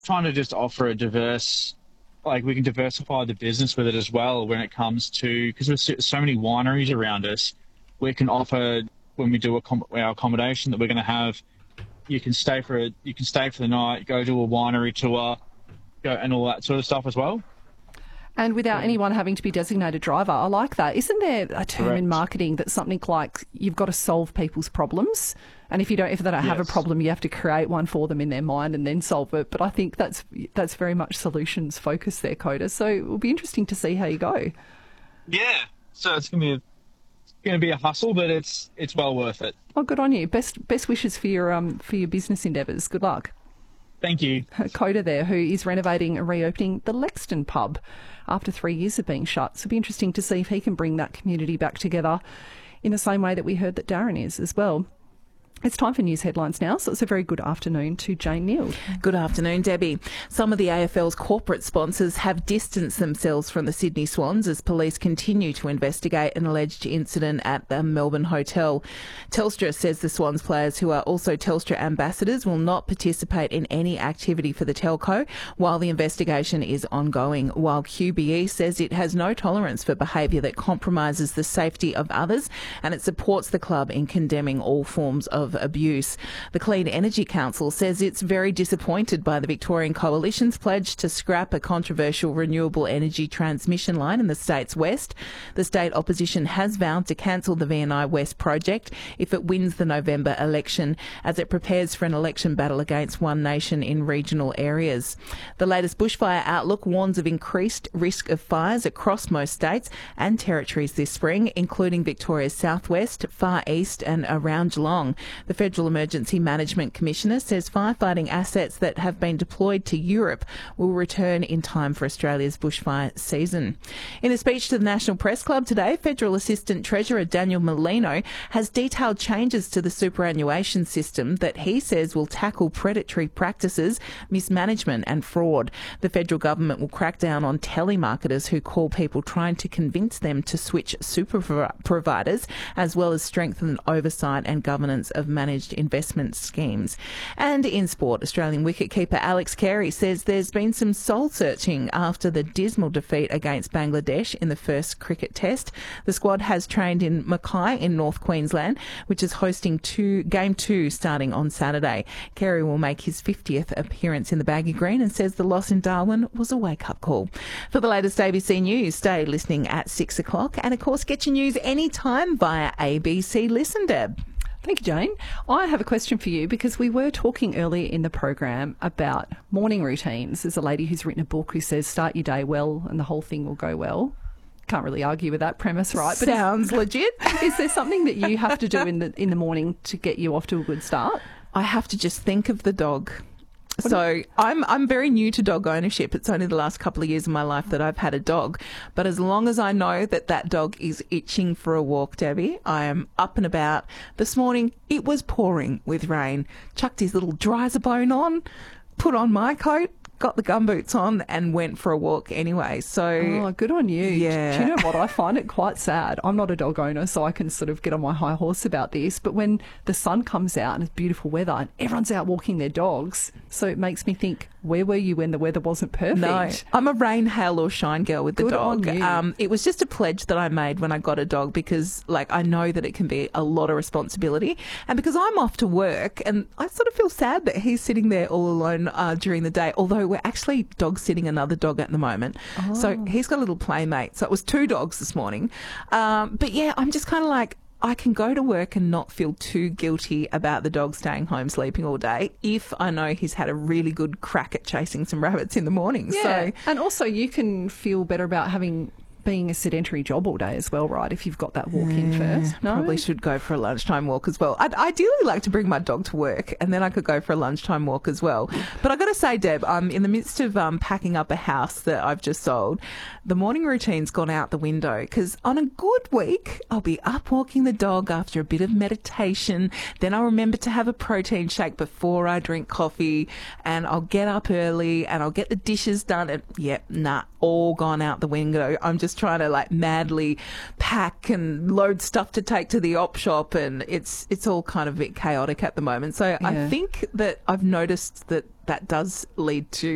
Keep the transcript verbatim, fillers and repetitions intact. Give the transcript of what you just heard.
trying to just offer a diverse, like we can diversify the business with it as well when it comes to, because there's so so many wineries around us, we can offer when we do accom- our accommodation that we're going to have, you can stay for a, you can stay for the night, go to a winery tour, go and all that sort of stuff as well. And without Yeah. anyone having to be designated driver. I like that. Isn't there a term Correct. in marketing that's something like you've got to solve people's problems? And if you don't, if they don't have a Yes. problem, you have to create one for them in their mind and then solve it. But I think that's that's very much solutions focused there, Coda. So it will be interesting to see how you go. Yeah. So it's gonna be a, going to be a hustle, but it's it's well worth it. Oh, good on you. Best best wishes for your um for your business endeavours. Good luck. Thank you. Coda there, who is renovating and reopening the Lexton pub after three years of being shut. So it'll be interesting to see if he can bring that community back together in the same way that we heard that Darren is as well. It's time for news headlines now, so it's a very good afternoon to Jane Neal. Good afternoon, Debbie. Some of the A F L's corporate sponsors have distanced themselves from the Sydney Swans as police continue to investigate an alleged incident at the Melbourne hotel. Telstra says the Swans players, who are also Telstra ambassadors, will not participate in any activity for the telco while the investigation is ongoing, while Q B E says it has no tolerance for behaviour that compromises the safety of others, and it supports the club in condemning all forms of abuse. The Clean Energy Council says it's very disappointed by the Victorian Coalition's pledge to scrap a controversial renewable energy transmission line in the state's west. The state opposition has vowed to cancel the V and I West project if it wins the November election, as it prepares for an election battle against One Nation in regional areas. The latest bushfire outlook warns of increased risk of fires across most states and territories this spring, including Victoria's southwest, far east and around Geelong. The Federal Emergency Management Commissioner says firefighting assets that have been deployed to Europe will return in time for Australia's bushfire season. In a speech to the National Press Club today, Federal Assistant Treasurer Daniel Molino has detailed changes to the superannuation system that he says will tackle predatory practices, mismanagement and fraud. The federal government will crack down on telemarketers who call people trying to convince them to switch super providers, as well as strengthen oversight and governance of managed investment schemes. And in sport, Australian wicketkeeper Alex Carey says there's been some soul searching after the dismal defeat against Bangladesh in the first cricket test. The squad has trained in Mackay in North Queensland, which is hosting two, game two starting on Saturday. Carey will make his fiftieth appearance in the baggy green and says the loss in Darwin was a wake-up call. For the latest A B C News, stay listening at six o'clock, and of course get your news anytime via A B C Listen, Deb. Thank you, Jane. I have a question for you because we were talking earlier in the program about morning routines. There's a lady who's written a book who says start your day well and the whole thing will go well. Can't really argue with that premise, right? But sounds legit. Is there something that you have to do in the in the morning to get you off to a good start? I have to just think of the dog. So I'm I'm very new to dog ownership. It's only the last couple of years of my life that I've had a dog. But as long as I know that that dog is itching for a walk, Debbie, I am up and about. This morning, it was pouring with rain. Chucked his little dry-as-a-bone on, put on my coat, got the gumboots on and went for a walk anyway. So, oh, good on you. Yeah. Do you know what? I find it quite sad. I'm not a dog owner, so I can sort of get on my high horse about this. But when the sun comes out and it's beautiful weather and everyone's out walking their dogs, so it makes me think, where were you when the weather wasn't perfect? No, I'm a rain, hail or shine girl with the Good dog. on you. Um, it was just a pledge that I made when I got a dog because, like, I know that it can be a lot of responsibility, and because I'm off to work, and I sort of feel sad that he's sitting there all alone uh, during the day. Although we're actually dog sitting another dog at the moment, Oh. so he's got a little playmate. So it was two dogs this morning. Um, but yeah, I'm just kind of like, I can go to work and not feel too guilty about the dog staying home sleeping all day if I know he's had a really good crack at chasing some rabbits in the morning. Yeah. So, and also you can feel better about having being a sedentary job all day as well, right, if you've got that walk in first. No? Probably should go for a lunchtime walk as well. I'd ideally like to bring my dog to work and then I could go for a lunchtime walk as well. But I got to say, Deb, I'm in the midst of um, packing up a house that I've just sold. The morning routine's gone out the window because on a good week, I'll be up walking the dog after a bit of meditation. Then I'll remember to have a protein shake before I drink coffee, and I'll get up early and I'll get the dishes done. And yep, nah, all gone out the window. I'm just trying to like madly pack and load stuff to take to the op shop, and it's it's all kind of a bit chaotic at the moment. So Yeah. I think that I've noticed that that does lead to